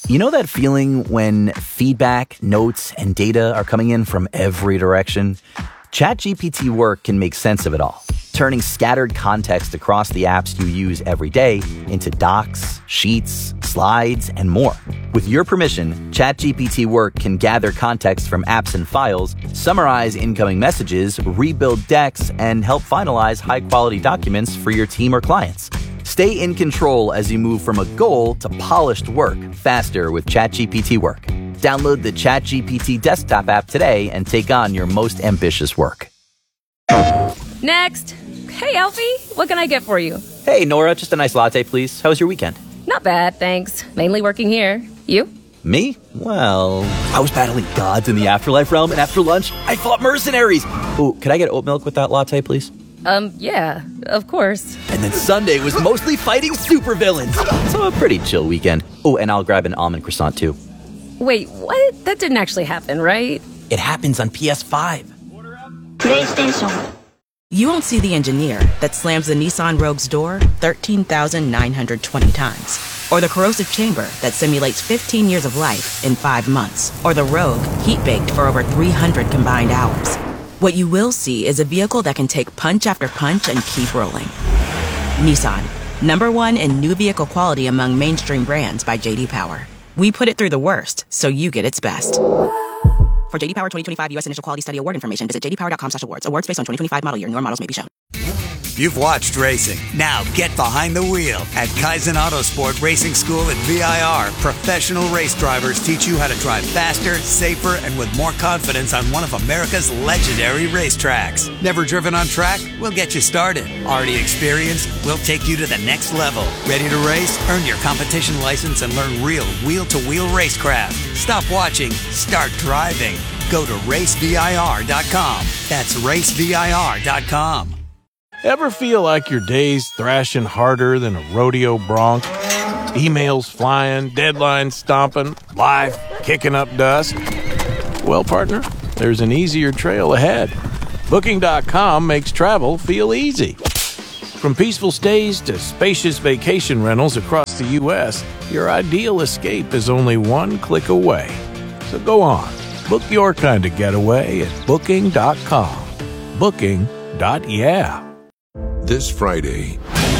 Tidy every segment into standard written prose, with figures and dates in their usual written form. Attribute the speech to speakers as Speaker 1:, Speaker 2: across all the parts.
Speaker 1: You know that feeling when feedback, notes, and data are coming in from every direction? ChatGPT Work can make sense of it all, turning scattered context across the apps you use every day into docs, sheets, slides, and more. With your permission, ChatGPT Work can gather context from apps and files, summarize incoming messages, rebuild decks, and help finalize high-quality documents for your team or clients. Stay in control as you move from a goal to polished work faster with ChatGPT Work. Download the ChatGPT desktop app today and take on your most ambitious work.
Speaker 2: Next. Hey, Alfie, what can I get for you?
Speaker 1: Hey, Nora, just a nice latte, please. How was your weekend?
Speaker 2: Not bad, thanks. Mainly working here. You?
Speaker 1: Me? Well, I was battling gods in the afterlife realm, and after lunch, I fought mercenaries. Ooh, could I get oat milk with that latte, please?
Speaker 2: Yeah, of course.
Speaker 1: And then Sunday was mostly fighting supervillains. So a pretty chill weekend. Oh, and I'll grab an almond croissant, too.
Speaker 2: Wait, what? That didn't actually happen, right?
Speaker 1: It happens on PS5.
Speaker 3: PlayStation.
Speaker 4: You won't see the engineer that slams the Nissan Rogue's door 13,920 times. Or the corrosive chamber that simulates 15 years of life in 5 months. Or the Rogue heat-baked for over 300 combined hours. What you will see is a vehicle that can take punch after punch and keep rolling. Nissan, #1 in new vehicle quality among mainstream brands by J.D. Power. We put it through the worst, so you get its best. For J.D. Power 2025 U.S. Initial Quality Study Award information, visit jdpower.com/awards. Awards based on 2025 model year. Newer models may be shown.
Speaker 5: You've watched racing. Now get behind the wheel. At Kaizen Autosport Racing School at VIR, professional race drivers teach you how to drive faster, safer, and with more confidence on one of America's legendary racetracks. Never driven on track? We'll get you started. Already experienced? We'll take you to the next level. Ready to race? Earn your competition license and learn real wheel-to-wheel racecraft. Stop watching. Start driving. Go to racevir.com. That's racevir.com.
Speaker 6: Ever feel like your day's thrashing harder than a rodeo bronc? Emails flying, deadlines stomping, life kicking up dust? Well, partner, there's an easier trail ahead. Booking.com makes travel feel easy. From peaceful stays to spacious vacation rentals across the U.S., your ideal escape is only one click away. So go on, book your kind of getaway at Booking.com. Booking.yeah.
Speaker 7: This Friday.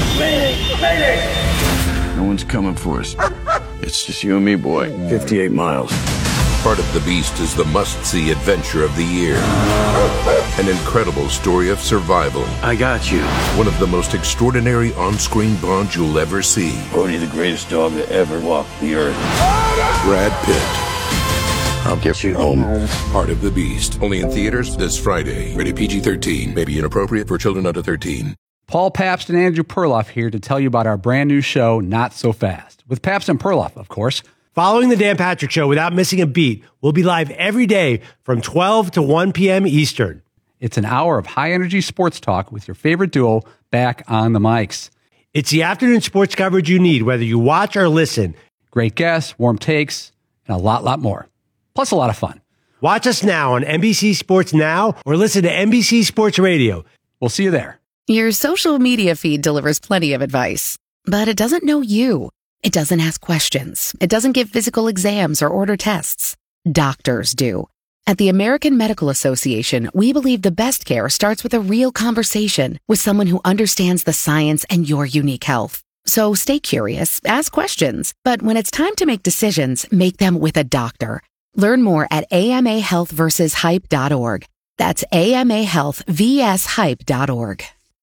Speaker 8: No one's coming for us. It's just you and me, boy. 58 miles.
Speaker 7: Part of the Beast is the must-see adventure of the year. An incredible story of survival.
Speaker 8: I got you.
Speaker 7: One of the most extraordinary on-screen bonds you'll ever see.
Speaker 8: Bodhi, the greatest dog that ever walked the earth.
Speaker 7: Brad Pitt.
Speaker 8: I'll get you home.
Speaker 7: Part of the Beast. Only in theaters this Friday. Rated PG-13. May be inappropriate for children under 13.
Speaker 9: Paul Pabst and Andrew Perloff here to tell you about our brand new show, Not So Fast. With Pabst and Perloff, of course.
Speaker 10: Following the Dan Patrick Show without missing a beat, we'll be live every day from 12 to 1 p.m. Eastern.
Speaker 9: It's an hour of high-energy sports talk with your favorite duo back on the mics.
Speaker 10: It's the afternoon sports coverage you need, whether you watch or listen.
Speaker 9: Great guests, warm takes, and a lot more. Plus a lot of fun.
Speaker 10: Watch us now on NBC Sports Now or listen to NBC Sports Radio.
Speaker 9: We'll see you there.
Speaker 11: Your social media feed delivers plenty of advice, but it doesn't know you. It doesn't ask questions. It doesn't give physical exams or order tests. Doctors do. At the American Medical Association, we believe the best care starts with a real conversation with someone who understands the science and your unique health. So stay curious, ask questions, but when it's time to make decisions, make them with a doctor. Learn more at amahealthversushype.org. That's amahealthvshype.org.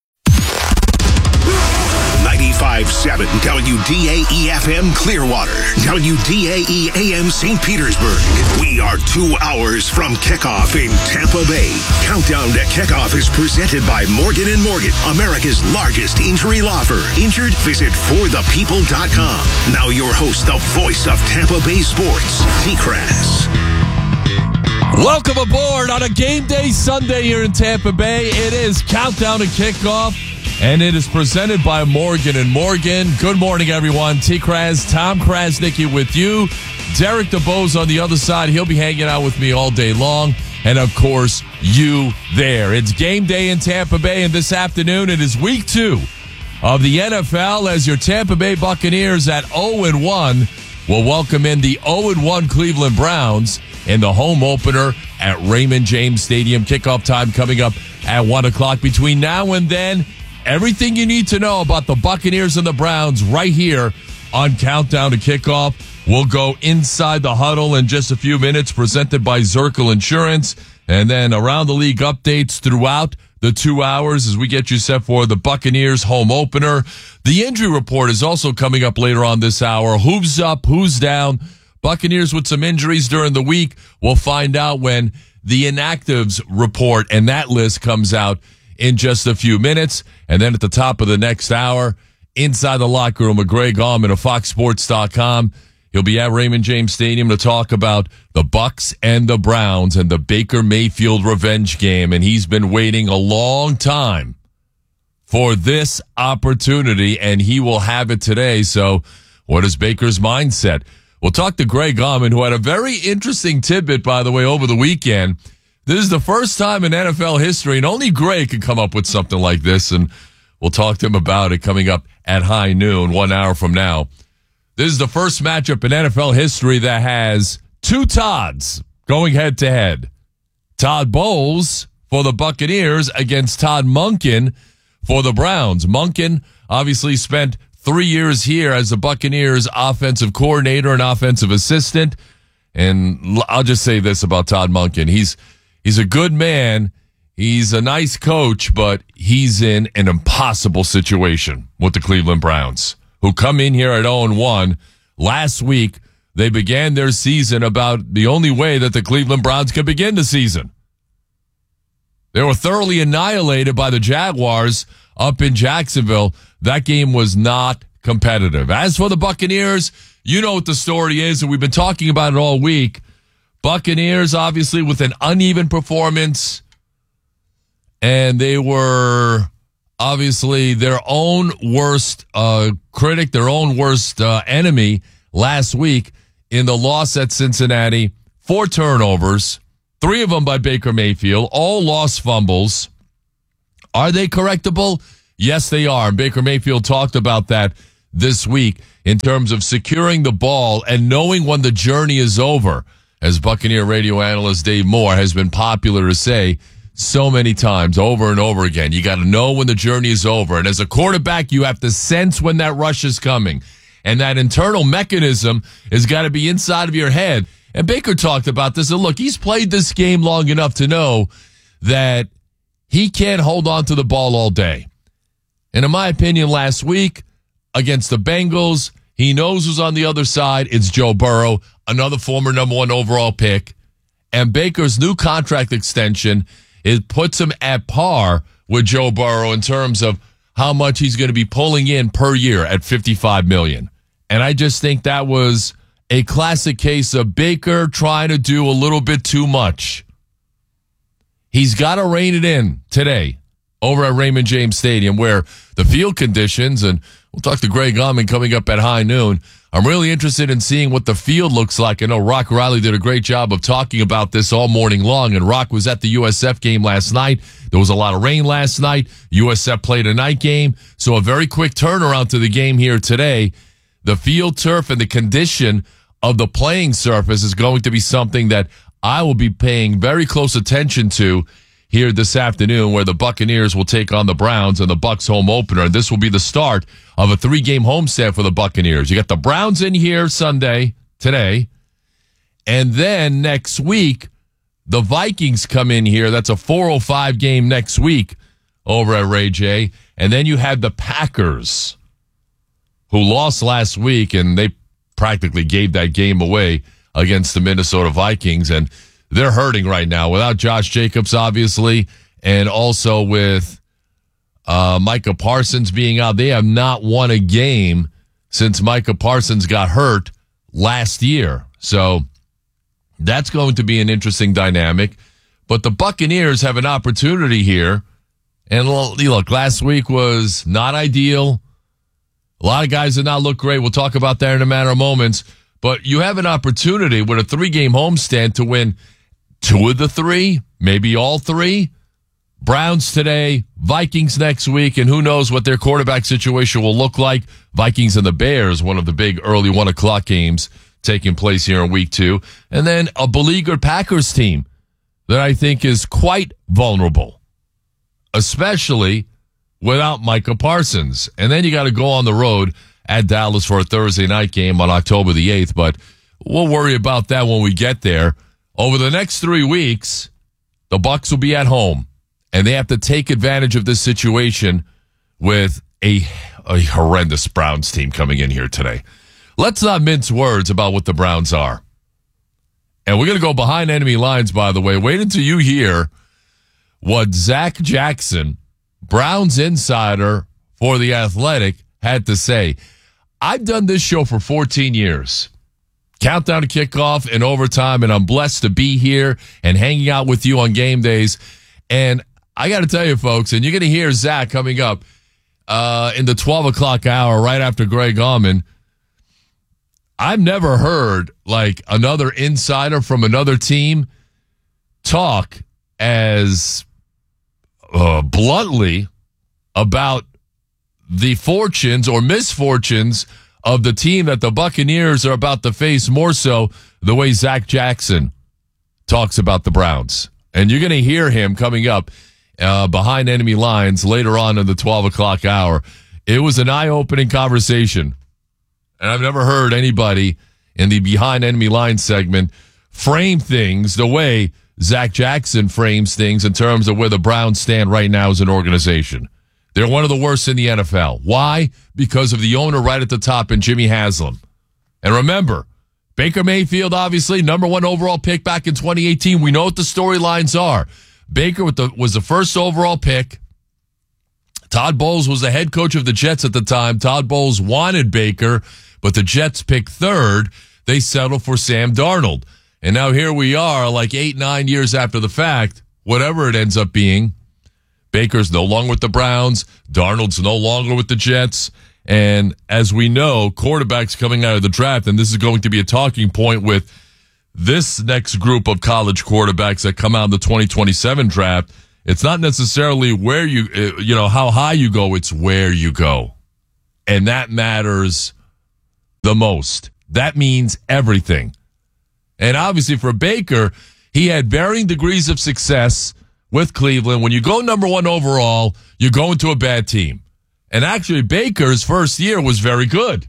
Speaker 12: 95.7 WDAE-FM Clearwater, WDAE-AM St. Petersburg. We are 2 hours from kickoff in Tampa Bay. Countdown to Kickoff is presented by Morgan & Morgan, America's largest injury law firm. Injured? Visit forthepeople.com. Now your host, the voice of Tampa Bay sports, T-Crass.
Speaker 13: Welcome aboard on a game day Sunday here in Tampa Bay. It is Countdown to Kickoff, and it is presented by Morgan & Morgan. Good morning, everyone. T-Kraz, Tom Krasnicki with you. Derek DeBose on the other side. He'll be hanging out with me all day long. And, of course, you there. It's game day in Tampa Bay, and this afternoon it is week 2 of the NFL as your Tampa Bay Buccaneers at 0-1 will welcome in the 0-1 Cleveland Browns in the home opener at Raymond James Stadium. Kickoff time coming up at 1 o'clock. Between now and then, everything you need to know about the Buccaneers and the Browns right here on Countdown to Kickoff. We'll go inside the huddle in just a few minutes, presented by Zirkle Insurance, and then around the league updates throughout the 2 hours as we get you set for the Buccaneers home opener. The injury report is also coming up later on this hour. Who's up, who's down? Buccaneers with some injuries during the week. We'll find out when the inactives report and that list comes out in just a few minutes. And then at the top of the next hour, inside the locker room with Greg Allman of FoxSports.com. He'll be at Raymond James Stadium to talk about the Bucs and the Browns and the Baker Mayfield revenge game. And he's been waiting a long time for this opportunity, and he will have it today. So what is Baker's mindset? We'll talk to Greg Allman, who had a very interesting tidbit, by the way, over the weekend. This is the first time in NFL history, and only Greg could come up with something like this, and we'll talk to him about it coming up at high noon, 1 hour from now. This is the first matchup in NFL history that has two Todds going head-to-head. Todd Bowles for the Buccaneers against Todd Monken for the Browns. Monken obviously spent 3 years here as the Buccaneers offensive coordinator and offensive assistant. And I'll just say this about Todd Monken. He's a good man. He's a nice coach, but he's in an impossible situation with the Cleveland Browns, who come in here at 0-1. Last week, they began their season about the only way that the Cleveland Browns could begin the season. They were thoroughly annihilated by the Jaguars up in Jacksonville. That game was not competitive. As for the Buccaneers, you know what the story is, and we've been talking about it all week. Buccaneers, obviously, with an uneven performance, and they were obviously their own worst critic, their own worst enemy last week in the loss at Cincinnati. 4 turnovers, 3 of them by Baker Mayfield, all lost fumbles. Are they correctable? Yes, they are. And Baker Mayfield talked about that this week in terms of securing the ball and knowing when the journey is over. As Buccaneer radio analyst Dave Moore has been popular to say so many times over and over again, you got to know when the journey is over. And as a quarterback, you have to sense when that rush is coming. And that internal mechanism has got to be inside of your head. And Baker talked about this. And look, he's played this game long enough to know that he can't hold on to the ball all day. And in my opinion, last week against the Bengals, he knows who's on the other side. It's Joe Burrow, another former number 1 overall pick. And Baker's new contract extension, it puts him at par with Joe Burrow in terms of how much he's going to be pulling in per year at $55 million. And I just think that was a classic case of Baker trying to do a little bit too much. He's got to rein it in today over at Raymond James Stadium, where the field conditions, and we'll talk to Greg Allman coming up at high noon. I'm really interested in seeing what the field looks like. I know Rock Riley did a great job of talking about this all morning long, and Rock was at the USF game last night. There was a lot of rain last night. USF played a night game, so a very quick turnaround to the game here today. The field turf and the condition of the playing surface is going to be something that I will be paying very close attention to here this afternoon, where the Buccaneers will take on the Browns in the Bucs home opener. And this will be the start of a 3-game homestand for the Buccaneers. You got the Browns in here Sunday, today. And then next week, the Vikings come in here. That's a 4:05 game next week over at Ray J. And then you have the Packers, who lost last week, and they practically gave that game away against the Minnesota Vikings. And they're hurting right now without Josh Jacobs, obviously, and also with Micah Parsons being out. They have not won a game since Micah Parsons got hurt last year. So that's going to be an interesting dynamic. But the Buccaneers have an opportunity here. And look, last week was not ideal. A lot of guys did not look great. We'll talk about that in a matter of moments. But you have an opportunity with a 3-game homestand to win 2 of the 3, maybe all 3. Browns today, Vikings next week, and who knows what their quarterback situation will look like. Vikings and the Bears, one of the big early 1 o'clock games taking place here in week 2. And then a beleaguered Packers team that I think is quite vulnerable, especially without Micah Parsons. And then you got to go on the road at Dallas for a Thursday night game on October the 8th, but we'll worry about that when we get there. Over the next 3 weeks, the Bucs will be at home, and they have to take advantage of this situation with a horrendous Browns team coming in here today. Let's not mince words about what the Browns are. And we're going to go behind enemy lines, by the way. Wait until you hear what Zach Jackson, Browns insider for The Athletic, had to say. I've done this show for 14 years. Countdown to kickoff and overtime, and I'm blessed to be here and hanging out with you on game days. And I got to tell you, folks, and you're going to hear Zach coming up in the 12 o'clock hour right after Greg Auman. I've never heard like another insider from another team talk as bluntly about the fortunes or misfortunes of the team that the Buccaneers are about to face, more so the way Zach Jackson talks about the Browns. And you're going to hear him coming up behind enemy lines later on in the 12 o'clock hour. It was an eye-opening conversation. And I've never heard anybody in the behind enemy lines segment frame things the way Zach Jackson frames things in terms of where the Browns stand right now as an organization. They're one of the worst in the NFL. Why? Because of the owner right at the top in Jimmy Haslam. And remember, Baker Mayfield, obviously, number 1 overall pick back in 2018. We know what the storylines are. Baker was the first overall pick. Todd Bowles was the head coach of the Jets at the time. Todd Bowles wanted Baker, but the Jets picked 3rd. They settled for Sam Darnold. And now here we are, like 8-9 years after the fact, whatever it ends up being. Baker's no longer with the Browns. Darnold's no longer with the Jets. And as we know, quarterbacks coming out of the draft, and this is going to be a talking point with this next group of college quarterbacks that come out in the 2027 draft, it's not necessarily where how high you go, it's where you go. And that matters the most. That means everything. And obviously for Baker, he had varying degrees of success with Cleveland. When you go number 1 overall, you go into a bad team. And actually, Baker's first year was very good.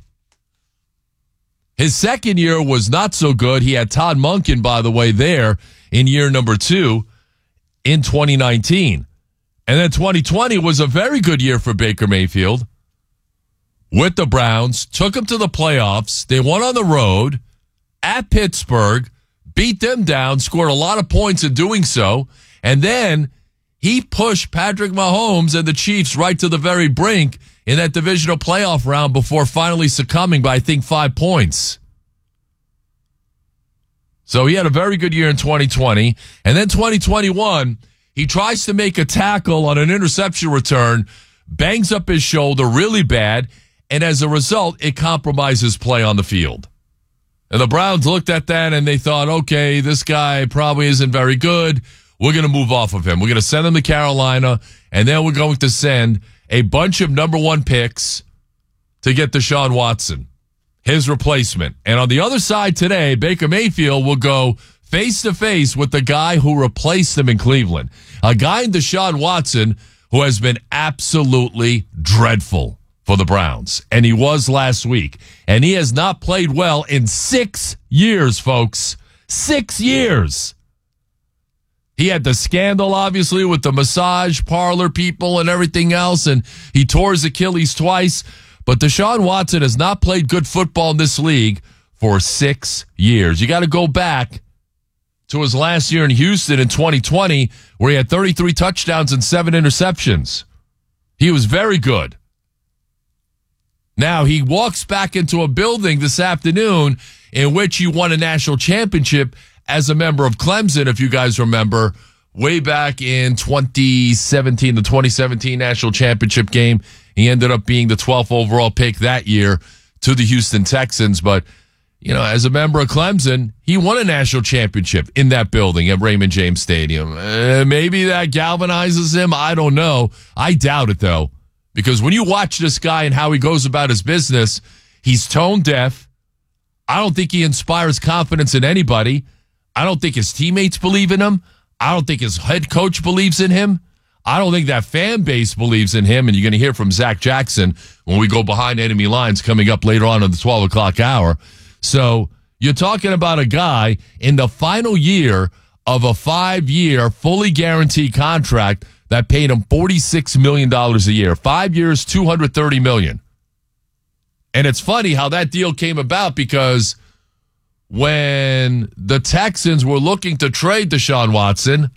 Speaker 13: His second year was not so good. He had Todd Monken, by the way, there in year number 2 in 2019. And then 2020 was a very good year for Baker Mayfield with the Browns. Took him to the playoffs. They won on the road at Pittsburgh, beat them down, scored a lot of points in doing so. And then he pushed Patrick Mahomes and the Chiefs right to the very brink in that divisional playoff round before finally succumbing by, I think, 5 points. So he had a very good year in 2020. And then 2021, he tries to make a tackle on an interception return, bangs up his shoulder really bad, and as a result, it compromises play on the field. And the Browns looked at that and they thought, okay, this guy probably isn't very good. We're going to move off of him. We're going to send him to Carolina, and then we're going to send a bunch of number 1 picks to get Deshaun Watson, his replacement. And on the other side today, Baker Mayfield will go face-to-face with the guy who replaced him in Cleveland, a guy in Deshaun Watson who has been absolutely dreadful for the Browns. And he was last week. And he has not played well in 6 years, folks. 6 years. He had the scandal, obviously, with the massage parlor people and everything else, and he tore his Achilles twice. But Deshaun Watson has not played good football in this league for 6 years. You got to go back to his last year in Houston in 2020, where he had 33 touchdowns and 7 interceptions. He was very good. Now, he walks back into a building this afternoon in which he won a national championship as a member of Clemson, if you guys remember, way back in 2017, the 2017 national championship game. He ended up being the 12th overall pick that year to the Houston Texans. But, as a member of Clemson, he won a national championship in that building at Raymond James Stadium. Maybe that galvanizes him. I don't know. I doubt it, though, because when you watch this guy and how he goes about his business, he's tone deaf. I don't think he inspires confidence in anybody. I don't think his teammates believe in him. I don't think his head coach believes in him. I don't think that fan base believes in him, and you're going to hear from Zach Jackson when we go behind enemy lines coming up later on in the 12 o'clock hour. So you're talking about a guy in the final year of a 5-year, fully guaranteed contract that paid him $46 million a year. 5 years, $230 million. And it's funny how that deal came about, because when the Texans were looking to trade Deshaun Watson,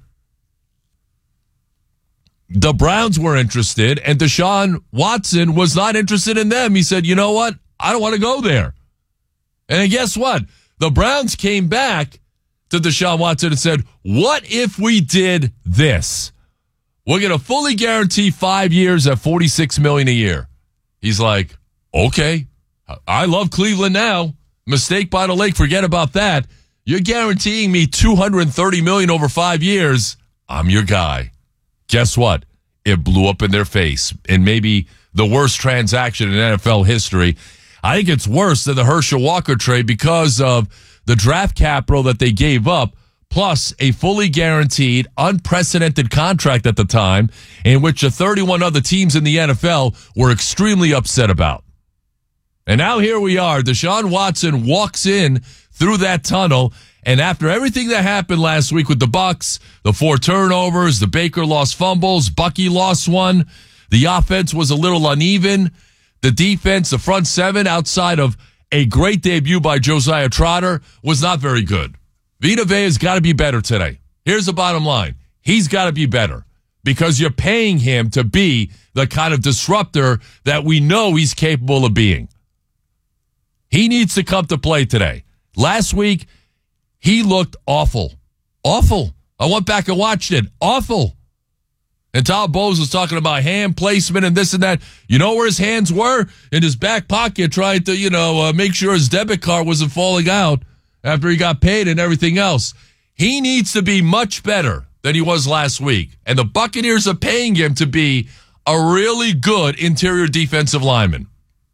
Speaker 13: the Browns were interested, and Deshaun Watson was not interested in them. He said, you know what? I don't want to go there. And then guess what? The Browns came back to Deshaun Watson and said, what if we did this? We're going to fully guarantee 5 years at $46 million a year. He's like, okay, I love Cleveland now. Mistake by the lake. Forget about that. You're guaranteeing me $230 million over 5 years. I'm your guy. Guess what? It blew up in their face, and maybe the worst transaction in NFL history. I think it's worse than the Herschel Walker trade because of the draft capital that they gave up, plus a fully guaranteed, unprecedented contract at the time, in which the 31 other teams in the NFL were extremely upset about. And now here we are. Deshaun Watson walks in through that tunnel, and after everything that happened last week with the Bucs, the 4 turnovers, the Baker lost fumbles, Bucky lost one, the offense was a little uneven, the defense, the front seven, outside of a great debut by Josiah Trotter, was not very good. Vita Vea has got to be better today. Here's the bottom line. He's got to be better, because you're paying him to be the kind of disruptor that we know he's capable of being. He needs to come to play today. Last week, he looked awful. Awful. I went back and watched it. Awful. And Todd Bowles was talking about hand placement and this and that. You know where his hands were? In his back pocket, trying to, make sure his debit card wasn't falling out after he got paid and everything else. He needs to be much better than he was last week. And the Buccaneers are paying him to be a really good interior defensive lineman.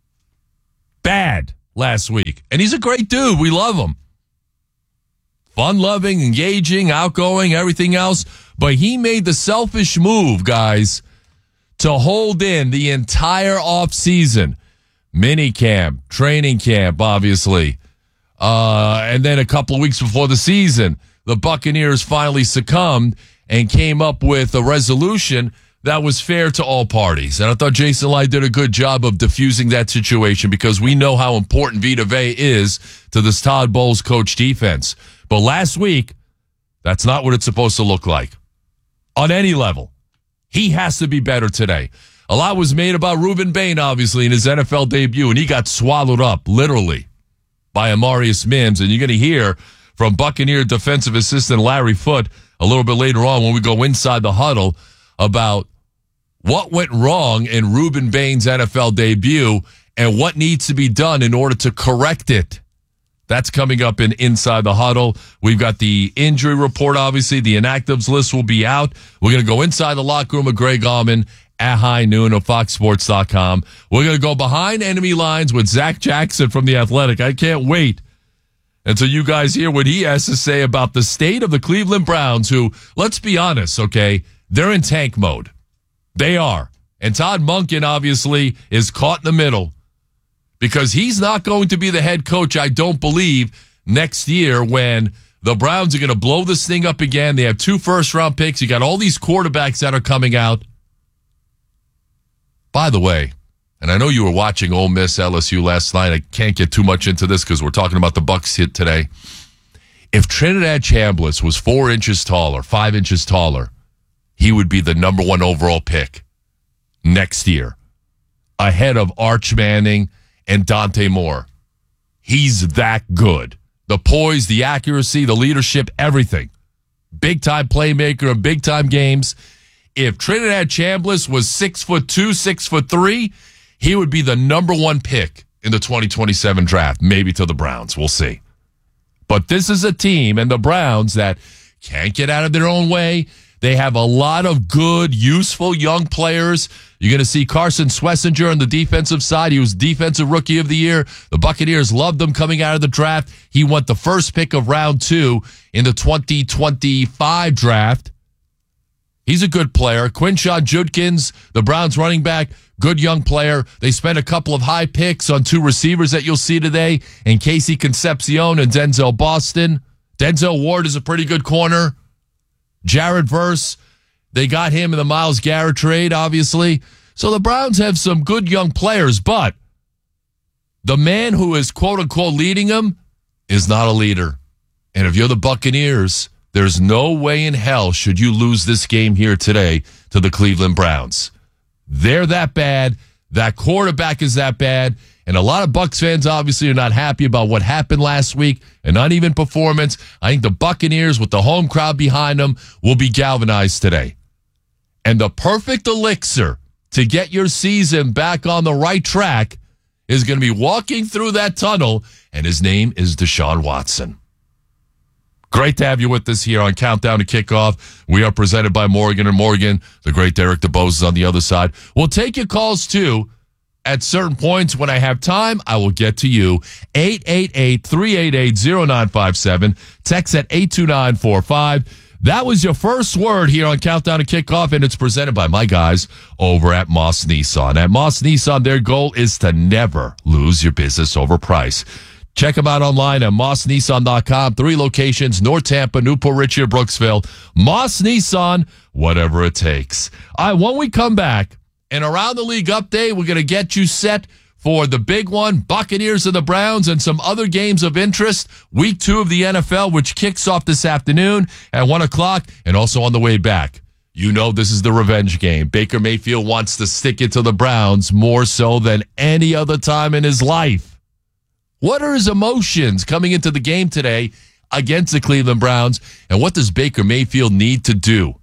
Speaker 13: Bad last week. And he's a great dude. We love him. Fun-loving, engaging, outgoing, everything else. But he made the selfish move, guys, to hold in the entire offseason. Minicamp, training camp, obviously. And then a couple of weeks before the season, the Buccaneers finally succumbed and came up with a resolution that was fair to all parties. And I thought Jason Light did a good job of diffusing that situation, because we know how important Vita Vea is to this Todd Bowles coach defense. But last week, that's not what it's supposed to look like on any level. He has to be better today. A lot was made about Reuben Bain, obviously, in his NFL debut, and he got swallowed up, literally, by Amarius Mims. And you're going to hear from Buccaneer defensive assistant Larry Foote a little bit later on when we go inside the huddle about what went wrong in Reuben Bain's NFL debut and what needs to be done in order to correct it. That's coming up in Inside the Huddle. We've got the injury report, obviously. The inactives list will be out. We're going to go inside the locker room with Greg Allman at high noon of FoxSports.com. We're going to go behind enemy lines with Zach Jackson from The Athletic. I can't wait until you guys hear what he has to say about the state of the Cleveland Browns, who, let's be honest, okay, they're in tank mode. They are. And Todd Monken, obviously, is caught in the middle, because he's not going to be the head coach, I don't believe, next year when the Browns are going to blow this thing up again. They have 2 first-round picks. You got all these quarterbacks that are coming out. By the way, and I know you were watching Ole Miss LSU last night. I can't get too much into this because we're talking about the Bucs hit today. If Trinidad Chambliss was 4 inches taller, 5 inches taller, he would be the number 1 overall pick next year, ahead of Arch Manning and Dante Moore. He's that good. The poise, the accuracy, the leadership, everything. Big-time playmaker in big-time games. If Trinidad Chambliss was 6'2", 6'3", he would be the number 1 pick in the 2027 draft, maybe to the Browns. We'll see. But this is a team, and the Browns, that can't get out of their own way. They have a lot of good, useful young players. You're going to see Carson Schlesinger on the defensive side. He was Defensive Rookie of the Year. The Buccaneers loved him coming out of the draft. He went the first pick of round 2 in the 2025 draft. He's a good player. Quinshon Judkins, the Browns running back, good young player. They spent a couple of high picks on 2 receivers that you'll see today, and Casey Concepcion and Denzel Boston. Denzel Ward is a pretty good corner. Jared Verse, they got him in the Myles Garrett trade, obviously. So the Browns have some good young players, but the man who is quote-unquote leading them is not a leader. And if you're the Buccaneers, there's no way in hell should you lose this game here today to the Cleveland Browns. They're that bad. That quarterback is that bad. And a lot of Bucs fans obviously are not happy about what happened last week, an uneven performance. I think the Buccaneers, with the home crowd behind them, will be galvanized today. And the perfect elixir to get your season back on the right track is going to be walking through that tunnel, and his name is Deshaun Watson. Great to have you with us here on Countdown to Kickoff. We are presented by Morgan & Morgan. The great Derek DeBose is on the other side. We'll take your calls, too. At certain points, when I have time, I will get to you. 888-388-0957. Text at 82945. That was your first word here on Countdown to Kickoff, and it's presented by my guys over at Moss Nissan. At Moss Nissan, their goal is to never lose your business over price. Check them out online at mossnissan.com. 3 locations, North Tampa, Newport Richey, or Brooksville. Moss Nissan, whatever it takes. All right, when we come back, and around the league update, we're going to get you set for the big one, Buccaneers and the Browns, and some other games of interest. Week 2 of the NFL, which kicks off this afternoon at 1 o'clock, and also on the way back. You know this is the revenge game. Baker Mayfield wants to stick it to the Browns more so than any other time in his life. What are his emotions coming into the game today against the Cleveland Browns, and what does Baker Mayfield need to do?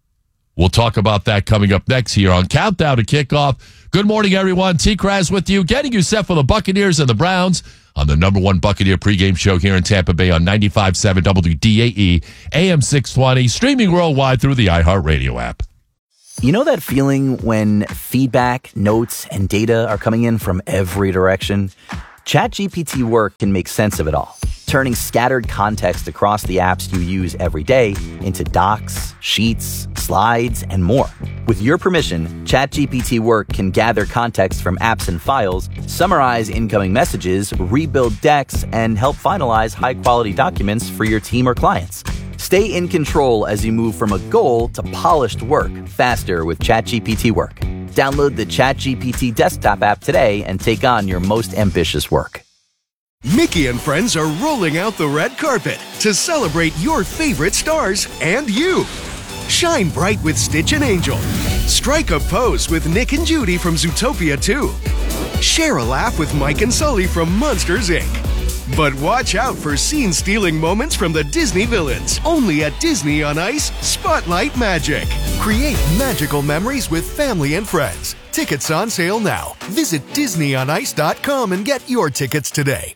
Speaker 13: We'll talk about that coming up next here on Countdown to Kickoff. Good morning, everyone. T-Kraz with you, getting you set for the Buccaneers and the Browns on the #1 Buccaneer pregame show here in Tampa Bay on 95.7 WDAE, AM 620, streaming worldwide through the iHeartRadio app.
Speaker 1: You know that feeling when feedback, notes, and data are coming in from every direction? ChatGPT Work can make sense of it all, turning scattered context across the apps you use every day into docs, sheets, slides, and more. With your permission, ChatGPT Work can gather context from apps and files, summarize incoming messages, rebuild decks, and help finalize high-quality documents for your team or clients. Stay in control as you move from a goal to polished work faster with ChatGPT Work. Download the ChatGPT desktop app today and take on your most ambitious work.
Speaker 14: Mickey and friends are rolling out the red carpet to celebrate your favorite stars and you. Shine bright with Stitch and Angel. Strike a pose with Nick and Judy from Zootopia 2. Share a laugh with Mike and Sully from Monsters, Inc. But watch out for scene-stealing moments from the Disney villains. Only at Disney on Ice, Spotlight Magic. Create magical memories with family and friends. Tickets on sale now. Visit DisneyOnIce.com and get your tickets today.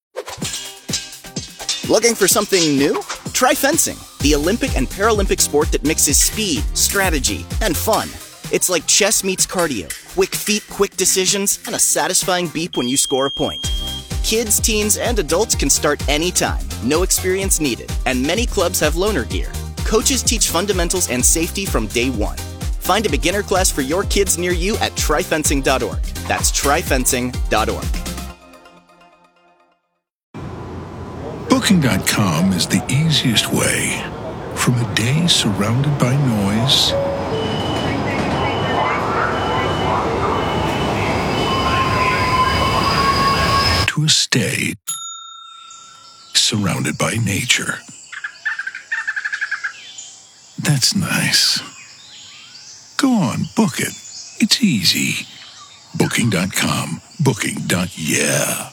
Speaker 15: Looking for something new? Try fencing, the Olympic and Paralympic sport that mixes speed, strategy, and fun. It's like chess meets cardio. Quick feet, quick decisions, and a satisfying beep when you score a point. Kids, teens, and adults can start anytime. No experience needed. And many clubs have loaner gear. Coaches teach fundamentals and safety from day one. Find a beginner class for your kids near you at tryfencing.org. That's tryfencing.org.
Speaker 12: Booking.com is the easiest way from a day surrounded by noise to a stay surrounded by nature. That's nice. Go on, book it. It's easy. Booking.com. Booking.yeah.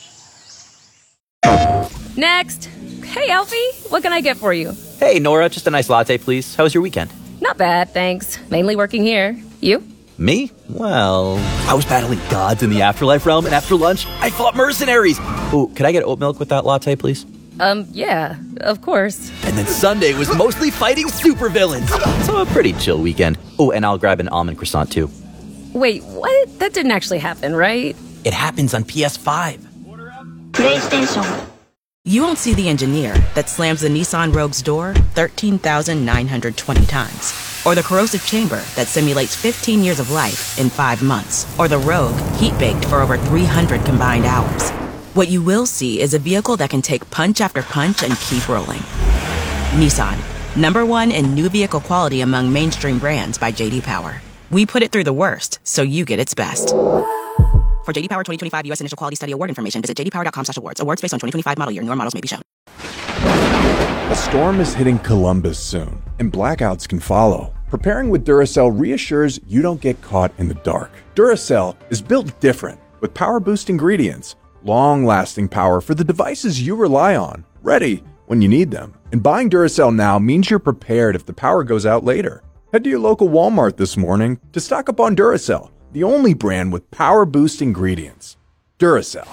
Speaker 2: Next. Hey, Alfie, what can I get for you?
Speaker 1: Hey, Nora, just a nice latte, please. How was your weekend?
Speaker 2: Not bad, thanks. Mainly working here. You?
Speaker 1: Me? Well, I was battling gods in the afterlife realm, and after lunch, I fought mercenaries. Oh, could I get oat milk with that latte, please?
Speaker 2: Yeah, of course.
Speaker 1: And then Sunday was mostly fighting supervillains. So a pretty chill weekend. Oh, and I'll grab an almond croissant, too.
Speaker 2: Wait, what? That didn't actually happen, right?
Speaker 1: It happens on PS5.
Speaker 3: PlayStation.
Speaker 4: You won't see the engineer that slams the Nissan Rogue's door 13,920 times. Or the corrosive chamber that simulates 15 years of life in 5 months. Or the Rogue heat-baked for over 300 combined hours. What you will see is a vehicle that can take punch after punch and keep rolling. Nissan, #1 in new vehicle quality among mainstream brands by J.D. Power. We put it through the worst, so you get its best. For J.D. Power 2025 U.S. Initial Quality Study Award information, visit jdpower.com/awards. Awards based on 2025 model year. Newer models may be shown.
Speaker 16: A storm is hitting Columbus soon, and blackouts can follow. Preparing with Duracell reassures you don't get caught in the dark. Duracell is built different, with power-boost ingredients, long-lasting power for the devices you rely on, ready when you need them. And buying Duracell now means you're prepared if the power goes out later. Head to your local Walmart this morning to stock up on Duracell, the only brand with power-boost ingredients. Duracell.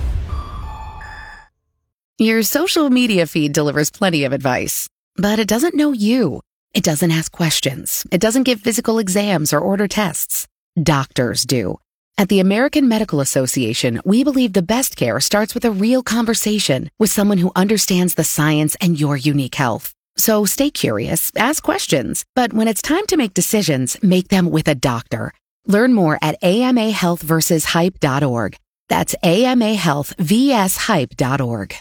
Speaker 11: Your social media feed delivers plenty of advice, but it doesn't know you. It doesn't ask questions. It doesn't give physical exams or order tests. Doctors do. At the American Medical Association, we believe the best care starts with a real conversation with someone who understands the science and your unique health. So stay curious, ask questions, but when it's time to make decisions, make them with a doctor. Learn more at amahealthversushype.org. That's amahealthvshype.org.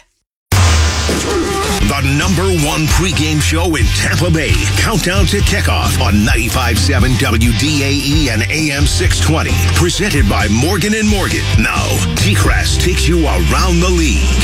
Speaker 12: The #1 pregame show in Tampa Bay. Countdown to Kickoff on 95.7 WDAE and AM 620. Presented by Morgan & Morgan. Now, T-Crest takes you around the league.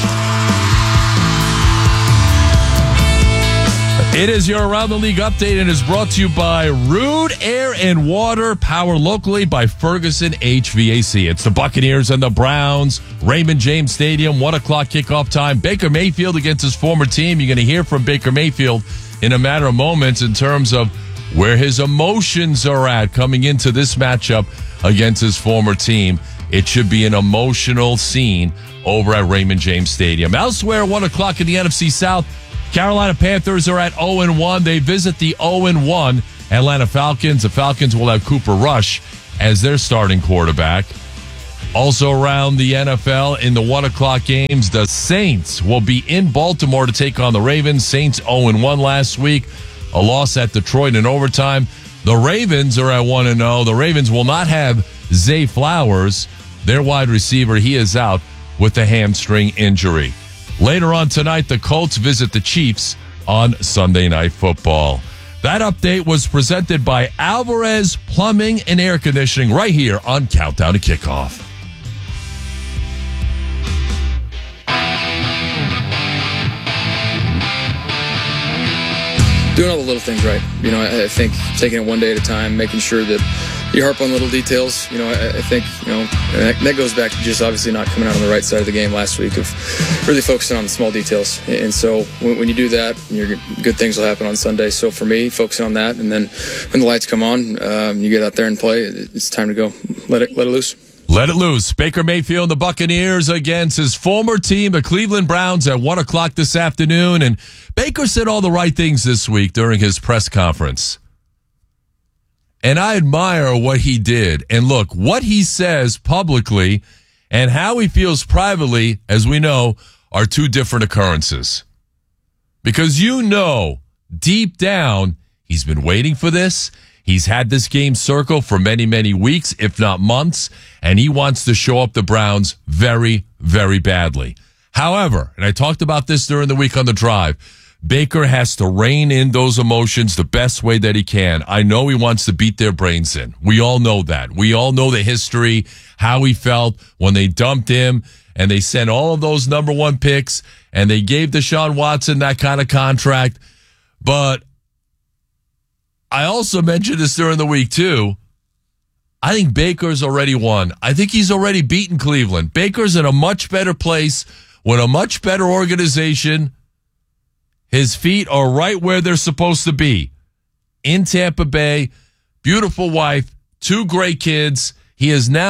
Speaker 13: It is your Around the League update and is brought to you by Rude Air and Water, powered locally by Ferguson HVAC. It's the Buccaneers and the Browns, Raymond James Stadium, 1 o'clock kickoff time. Baker Mayfield against his former team. You're going to hear from Baker Mayfield in a matter of moments in terms of where his emotions are at coming into this matchup against his former team. It should be an emotional scene over at Raymond James Stadium. Elsewhere, 1 o'clock in the NFC South, Carolina Panthers are at 0-1. They visit the 0-1 Atlanta Falcons. The Falcons will have Cooper Rush as their starting quarterback. Also around the NFL in the 1 o'clock games, the Saints will be in Baltimore to take on the Ravens. Saints 0-1 last week. A loss at Detroit in overtime. The Ravens are at 1-0. The Ravens will not have Zay Flowers. Their wide receiver, he is out with a hamstring injury. Later on tonight, the Colts visit the Chiefs on Sunday Night Football. That update was presented by Alvarez Plumbing and Air Conditioning right here on Countdown to Kickoff.
Speaker 17: Doing all the little things right. You know, I think taking it one day at a time, making sure that you harp on little details. You know, I think, you know, that goes back to just obviously not coming out on the right side of the game last week of really focusing on the small details. And so when you do that, good things will happen on Sunday. So for me, focusing on that, and then when the lights come on, you get out there and play. It's time to go. Let it loose.
Speaker 13: Let it loose. Baker Mayfield and the Buccaneers against his former team, the Cleveland Browns, at 1 o'clock this afternoon. And Baker said all the right things this week during his press conference. And I admire what he did. And look, what he says publicly and how he feels privately, as we know, are two different occurrences. Because you know, deep down, he's been waiting for this. He's had this game circled for many, many weeks, if not months, and he wants to show up the Browns very, very badly. However, and I talked about this during the week on the drive, Baker has to rein in those emotions the best way that he can. I know he wants to beat their brains in. We all know that. We all know the history, how he felt when they dumped him and they sent all of those number one picks and they gave Deshaun Watson that kind of contract. But I also mentioned this during the week too. I think Baker's already won. I think he's already beaten Cleveland. Baker's in a much better place with a much better organization. His feet are right where they're supposed to be. In Tampa Bay, beautiful wife, 2 great kids. He is now